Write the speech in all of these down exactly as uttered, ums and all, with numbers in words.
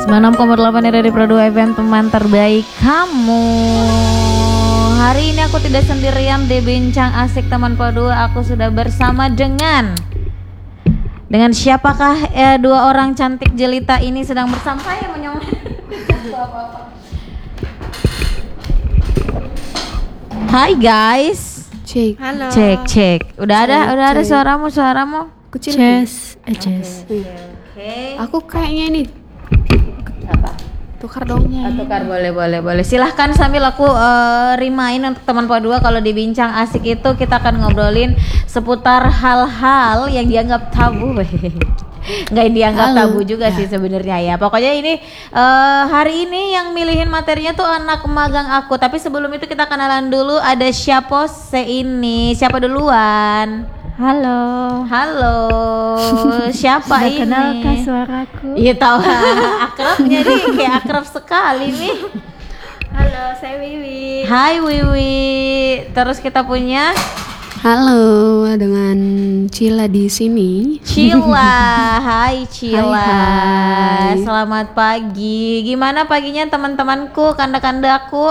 sembilan puluh enam koma delapan dari Pro dua F M, teman terbaik kamu. Hari ini aku tidak sendirian di Bincang Asik Teman Pro dua. Aku sudah bersama dengan Dengan siapakah eh, dua orang cantik jelita ini sedang bersama saya menyong. Hai guys. Cek. Halo. Cek cek. Udah ada, cek, udah ada suaramu, suaramu. Kecil. Chess, eh chess. Oke. Okay. Aku kayaknya ini. Apa? Tukar dongnya. Oh, tukar boleh boleh boleh. Silahkan sambil aku uh, remind untuk teman Po dua kalau di Bincang Asik itu kita akan ngobrolin seputar hal-hal yang dianggap tabu. Nggak dianggap Halo. tabu juga ya. sih sebenarnya ya. Pokoknya ini uh, hari ini yang milihin materinya tuh anak magang aku. Tapi sebelum itu kita kenalan dulu. Ada siapa se ini? Siapa duluan? Halo. Halo. Siapa Sudah ini? Kenalkah suaraku? Iya tahu. Akrabnya nih kayak akrab sekali nih. Halo, saya Wiwi. Hai Wiwi. Terus kita punya Halo, dengan Cila di sini. Cila. Hai Cila. Hai, hai. Selamat pagi. Gimana paginya teman-temanku, kanda-kanda aku?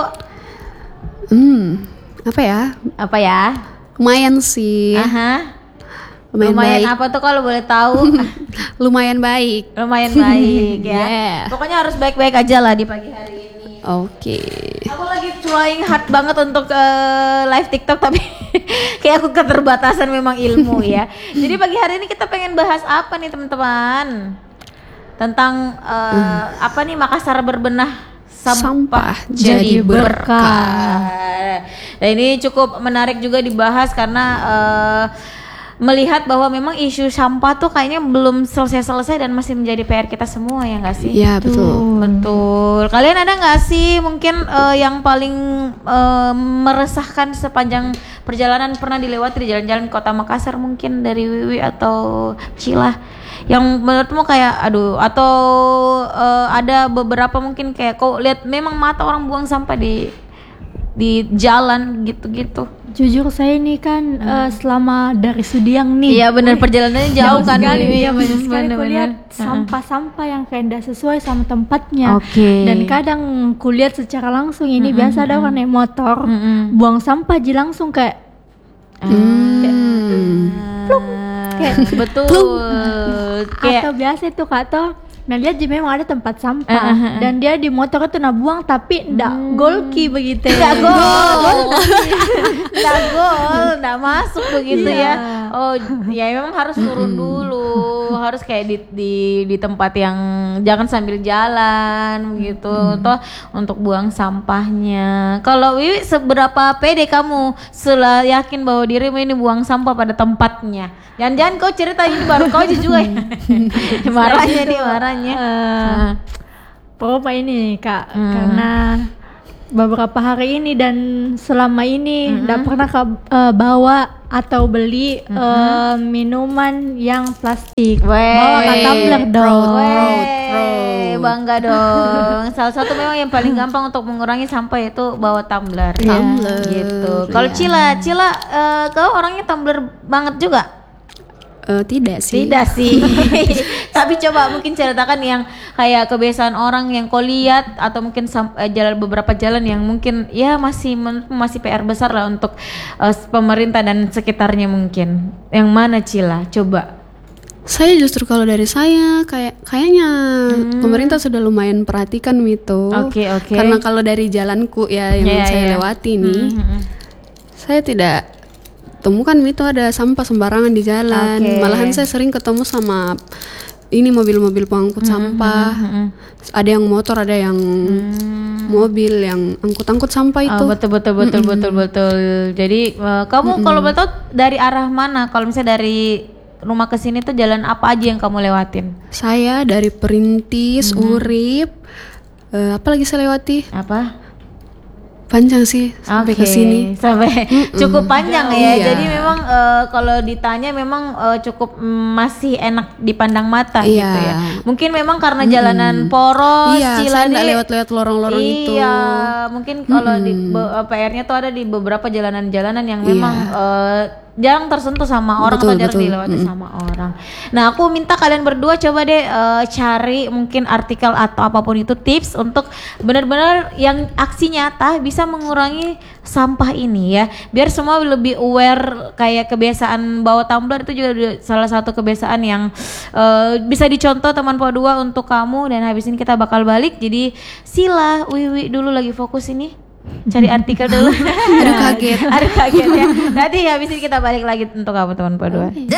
Hmm, apa ya? Apa ya? Lumayan sih. Aha. Lumayan, Lumayan baik. apa tuh kalau boleh tahu? Lumayan baik. Lumayan baik ya. Yeah. Pokoknya harus baik-baik aja lah di pagi hari ini. Oke. Okay. Aku lagi trying hard banget untuk uh, live TikTok tapi kayak aku keterbatasan memang ilmu ya. Jadi pagi hari ini kita pengen bahas apa nih teman-teman? Tentang uh, hmm. apa nih Makassar berbenah sampah, sampah jadi berkah. berkah. Nah ini cukup menarik juga dibahas karena uh, melihat bahwa memang isu sampah tuh kayaknya belum selesai-selesai dan masih menjadi P R kita semua ya nggak sih? Iya betul. Betul. Kalian ada nggak sih mungkin uh, yang paling uh, meresahkan sepanjang perjalanan pernah dilewati di jalan-jalan kota Makassar mungkin dari Wiwi atau Cila? Yang menurutmu kayak aduh atau uh, ada beberapa mungkin kayak kau lihat memang mata orang buang sampah di di jalan gitu-gitu. Jujur saya ini kan hmm. uh, selama dari Sudiang nih. Iya benar perjalanannya jauh kan. Iya banyak sekali kulihat sampah-sampah yang kayak tidak sesuai sama tempatnya. Okay. Dan kadang kulihat secara langsung ini mm-hmm. biasa ada orang naik motor mm-hmm. buang sampah aja langsung kayak hmm. kayak, plung, kayak betul. Kayak, atau biasa itu Kak toh. Nah lihat jadi memang ada tempat sampah uh, uh, uh. dan dia di motor itu nah buang tapi ndak hmm. golki begitu. Ndak gol. Ndak gol, ndak masuk begitu yeah. ya. Oh, ya memang harus turun dulu. Harus kayak di di di tempat yang jangan sambil jalan begitu hmm. toh untuk buang sampahnya. Kalau Wiwi seberapa pede kamu setelah yakin bahwa dirimu ini buang sampah pada tempatnya? Jangan-jangan kau cerita ini baru kau juga ya. Marahnya nih, marahnya. Uh, Pokoknya ini Kak, hmm. karena beberapa hari ini dan selama ini tidak mm-hmm. pernah Kak uh, bawa atau beli mm-hmm. uh, minuman yang plastik. Wey. Bawa Kak tumbler dong. Wey. Bangga dong. Salah satu memang yang paling gampang untuk mengurangi sampah itu bawa tumbler. Yeah. Tumbler. Gitu. Kalau yeah. Cila, Cila uh, kau orangnya tumbler banget juga? Uh, tidak sih. Tidak sih. Tapi coba mungkin ceritakan yang kayak kebiasaan orang yang kau lihat atau mungkin sam- uh, jalan beberapa jalan yang mungkin ya masih men- masih P R besar lah untuk uh, pemerintah dan sekitarnya mungkin. Yang mana Cila? Coba. Saya justru kalau dari saya kayak kayaknya hmm. pemerintah sudah lumayan perhatikan itu. Oke okay, oke. Okay. Karena kalau dari jalanku ya yang yeah, saya yeah. lewati nih, hmm. saya tidak temukan itu ada sampah sembarangan di jalan. Okay. Malahan saya sering ketemu sama ini mobil-mobil pengangkut hmm, sampah. Hmm, hmm. Ada yang motor, ada yang hmm. mobil yang angkut-angkut sampah itu. Oh, betul betul betul mm-mm. betul betul. Jadi uh, kamu mm-mm. kalau betul dari arah mana? Kalau misalnya dari rumah ke sini tuh jalan apa aja yang kamu lewatin? Saya dari Perintis, mm-hmm. Urip. Uh, apa lagi saya lewati? Apa? Panjang sih sampai okay. ke sini. Sampai mm-mm. cukup panjang ya. Iya. Jadi memang uh, kalau ditanya memang uh, cukup mm, masih enak dipandang mata iya. gitu ya. Mungkin memang karena jalanan mm. poros, iya, Cila saya lewat-lewat lorong-lorong iya, itu. Iya, mungkin kalau di be- P R-nya tuh ada di beberapa jalanan-jalanan yang memang iya. uh, jarang tersentuh sama orang Betul, atau jarang betul. dilewati sama orang. Nah, aku minta kalian berdua coba deh eh, cari mungkin artikel atau apapun itu tips untuk benar-benar yang aksi nyata bisa mengurangi sampah ini ya. Biar semua lebih aware, kayak kebiasaan bawa tumbler itu juga salah satu kebiasaan yang eh, bisa dicontoh teman Po dua untuk kamu. Dan habis ini kita bakal balik. Jadi sila Wiwi dulu lagi fokus ini. Cari artikel dulu. Aduh kaget. Aduh kaget ya. Nanti habis ini kita balik lagi untuk kamu teman Po dua.